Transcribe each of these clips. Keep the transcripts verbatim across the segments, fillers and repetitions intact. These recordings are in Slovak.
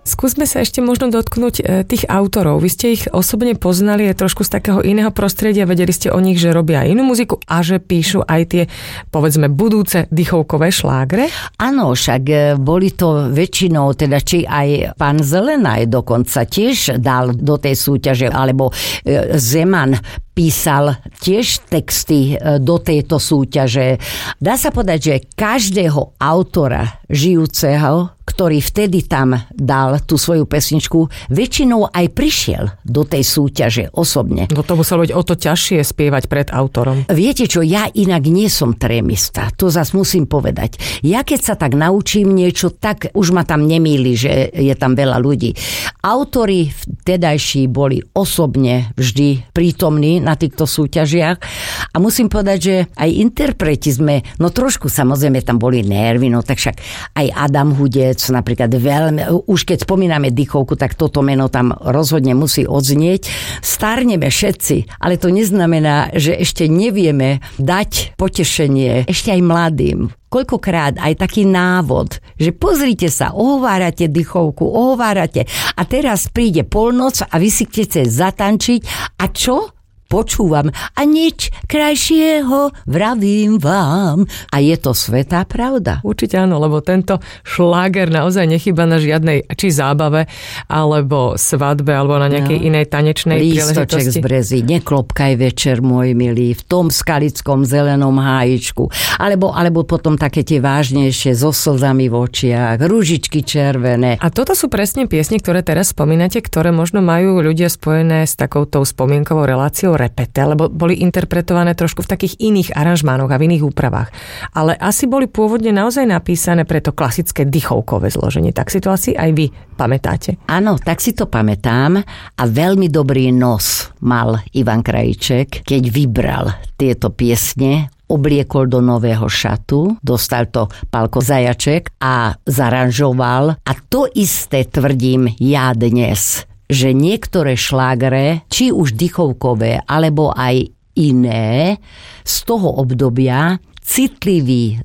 Skúsme sa ešte možno dotknúť tých autorov. Vy ste ich osobne poznali aj trošku z takého iného prostredia, vedeli ste o nich, že robia inú muziku a že píšu aj tie, povedzme, budúce dychovkové šlágre? Áno, však boli to väčšinou, teda či aj pán Zelenaj dokonca tiež dal do tej súťaže, alebo Zeman písal tiež texty do tejto súťaže. Dá sa povedať, že každého autora žijúceho, ktorý vtedy tam dal tú svoju pesničku, väčšinou aj prišiel do tej súťaže osobne. No to muselo byť o to ťažšie spievať pred autorom. Viete čo, ja inak nie som trémista, to zas musím povedať. Ja keď sa tak naučím niečo, tak už ma tam nemýli, že je tam veľa ľudí. Autori vtedajší boli osobne vždy prítomní na týchto súťažiach a musím povedať, že aj interpreti sme, no trošku samozrejme tam boli nervy, no tak však aj Adam Hudec napríklad veľmi, už keď spomíname dychovku, tak toto meno tam rozhodne musí odznieť. Starneme všetci, ale to neznamená, že ešte nevieme dať potešenie ešte aj mladým. Koľkokrát aj taký návod, že pozrite sa, ohovárate dychovku, ohovárate a teraz príde polnoc a vy si chcete zatančiť a čo? Počúvam a nič krajšieho vravím vám. A je to svätá pravda. Určite áno, lebo tento šláger naozaj nechýba na žiadnej či zábave, alebo svadbe, alebo na nejakej no. inej tanečnej príležitosti. Lístoček z brezy, neklopkaj večer, môj milý, v tom skalickom zelenom hájičku. Alebo, alebo potom také tie vážnejšie so slzami v očiach, ružičky červené. A toto sú presne piesne, ktoré teraz spomínate, ktoré možno majú ľudia spojené s takoutou spomienkovou reláciou repete, lebo boli interpretované trošku v takých iných aranžmánoch a v iných úpravách. Ale asi boli pôvodne naozaj napísané pre to klasické dychovkové zloženie. Tak si to asi aj vy pamätáte? Áno, tak si to pamätám a veľmi dobrý nos mal Ivan Krajíček, keď vybral tieto piesne, obliekol do nového šatu, dostal to Pálko Zajaček a zaranžoval. A to isté tvrdím ja dnes, že niektoré šlágre, či už dychovkové, alebo aj iné, z toho obdobia citliví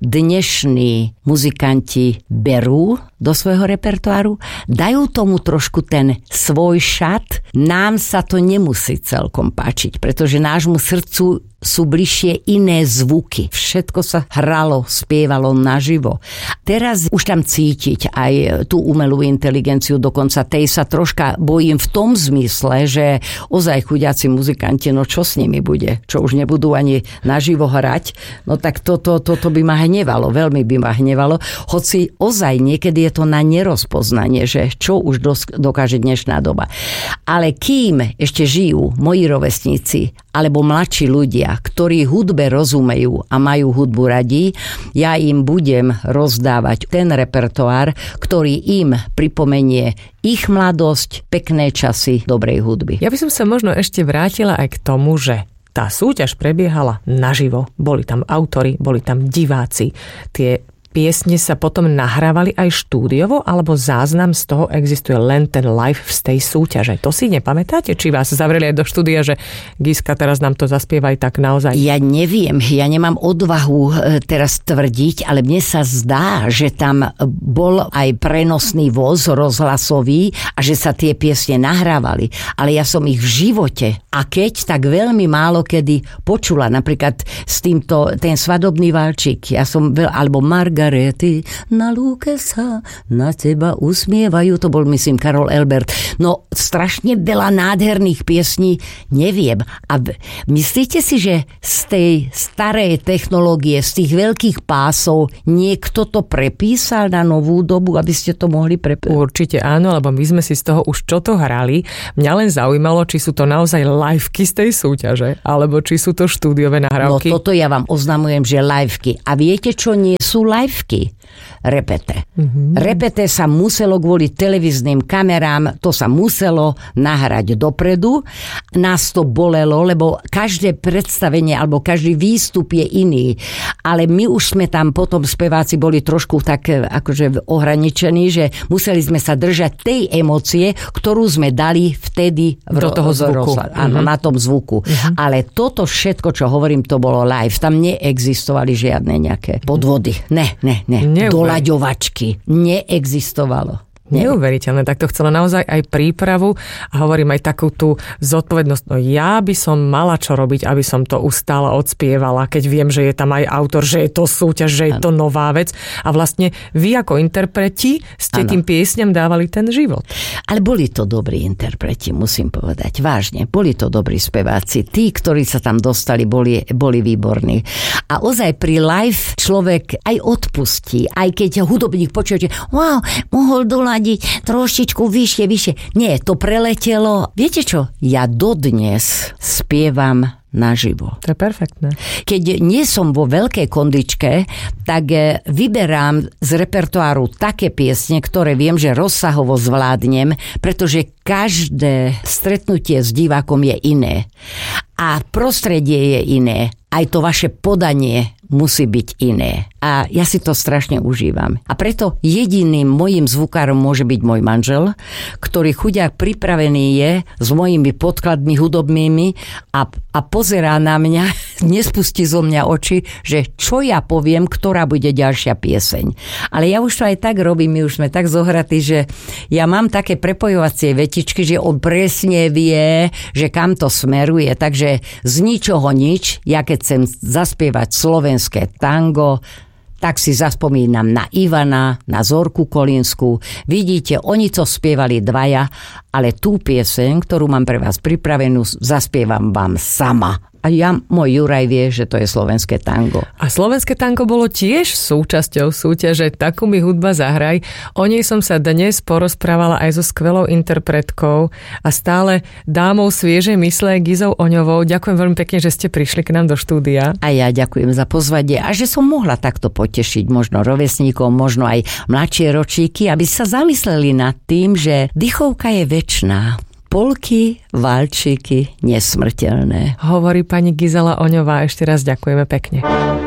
dnešní muzikanti berú do svojho repertoáru, dajú tomu trošku ten svoj šat. Nám sa to nemusí celkom páčiť, pretože nášmu srdcu sú bližšie iné zvuky. Všetko sa hralo, spievalo naživo. Teraz už tam cítiť aj tú umelú inteligenciu, dokonca tej sa troška bojím v tom zmysle, že ozaj chudiaci muzikanti, no čo s nimi bude? Čo už nebudú ani naživo hrať? No tak toto, toto by ma hnevalo, veľmi by ma hnevalo. Hoci ozaj niekedy je to na nerozpoznanie, že čo už dokáže dnešná doba. Ale kým ešte žijú moji rovesníci alebo mladší ľudia, ktorí hudbe rozumejú a majú hudbu radi, ja im budem rozdávať ten repertoár, ktorý im pripomenie ich mladosť, pekné časy dobrej hudby. Ja by som sa možno ešte vrátila aj k tomu, že tá súťaž prebiehala naživo. Boli tam autori, boli tam diváci. Tie piesne sa potom nahrávali aj štúdiovo, alebo záznam z toho existuje len ten live z tej súťaže? To si nepamätáte? Či vás zavreli aj do štúdia, že Giska, teraz nám to zaspievaj tak naozaj? Ja neviem, ja nemám odvahu teraz tvrdiť, ale mne sa zdá, že tam bol aj prenosný voz rozhlasový a že sa tie piesne nahrávali. Ale ja som ich v živote, a keď, tak veľmi málo kedy počula. Napríklad s týmto, ten svadobný valčík, ja som veľ, alebo Margarety, na lúke sa na teba usmievajú, to bol myslím Karol Elbert. No strašne veľa nádherných piesní, neviem. A myslíte si, že z tej starej technológie, z tých veľkých pásov niekto to prepísal na novú dobu, aby ste to mohli prepísať? Určite áno, lebo my sme si z toho už čo to hrali. Mňa len zaujímalo, či sú to naozaj liveky z tej súťaže, alebo či sú to štúdiové nahrávky. No toto ja vám oznamujem, že liveky. A viete, čo nie sú liveky? Repete. Mm-hmm. Repete sa muselo kvôli televíznym kamerám, to sa muselo nahrať dopredu. Nás to bolelo, lebo každé predstavenie alebo každý výstup je iný. Ale my už sme tam potom speváci boli trošku tak akože ohraničení, že museli sme sa držať tej emócie, ktorú sme dali vtedy v do toho zvuku. Rozhľad. Áno, mm-hmm. na tom zvuku. Mm-hmm. Ale toto všetko, čo hovorím, to bolo live. Tam neexistovali žiadne nejaké podvody. Ne, ne, ne. Doľaďovačky. Neexistovalo. Neuveriteľné, tak to chcelo naozaj aj prípravu a hovorím aj takú tú zodpovednosť. No ja by som mala čo robiť, aby som to ustále odspievala, keď viem, že je tam aj autor, že je to súťaž, že je to nová vec. A vlastne vy ako interpreti ste ano. Tým piesňam dávali ten život. Ale boli to dobrí interpreti, musím povedať. Vážne, boli to dobrí speváci. Tí, ktorí sa tam dostali, boli, boli výborní. A ozaj pri live človek aj odpustí, aj keď hudobník počuje, že wow, mohol dolať trošičku vyššie, vyššie. Nie, to preletelo. Viete čo? Ja dodnes spievam naživo. To je perfektné. Keď nie som vo veľkej kondičke, tak vyberám z repertoáru také piesne, ktoré viem, že rozsahovo zvládnem, pretože každé stretnutie s divákom je iné. A prostredie je iné. Aj to vaše podanie musí byť iné. A ja si to strašne užívam. A preto jediným mojím zvukárom môže byť môj manžel, ktorý chuďák pripravený je s mojimi podkladmi hudobnými a, a pozerá na mňa, nespustí zo mňa oči, že čo ja poviem, ktorá bude ďalšia pieseň. Ale ja už to aj tak robím, my už sme tak zohratí, že ja mám také prepojovacie vetičky, že on presne vie, že kam to smeruje. Takže z ničoho nič, ja keď chcem zaspievať slovenské tango, tak si zaspomínam na Ivana, na Zorku Kolínsku. Vidíte, oni to spievali dvaja, ale tú pieseň, ktorú mám pre vás pripravenú, zaspievam vám sama. A ja, môj Juraj vie, že to je slovenské tango. A slovenské tango bolo tiež súčasťou súťaže Takú mi hudba zahraj. O nej som sa dnes porozprávala aj so skvelou interpretkou a stále dámou sviežej mysle Gizou Oňovou. Ďakujem veľmi pekne, že ste prišli k nám do štúdia. A ja ďakujem za pozvanie a že som mohla takto potešiť možno rovesníkov, možno aj mladšie ročíky, aby sa zamysleli nad tým, že dychovka je večná. Polky, valčíky, nesmrteľné. Hovorí pani Gizela Oňová. Ešte raz ďakujeme pekne.